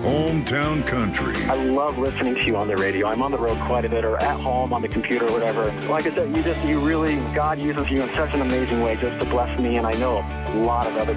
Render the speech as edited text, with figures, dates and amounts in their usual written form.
Hometown Country. I love listening to you on the radio. I'm on the road quite a bit, or at home on the computer or whatever. Like I said, God uses you in such an amazing way just to bless me, and I know a lot of other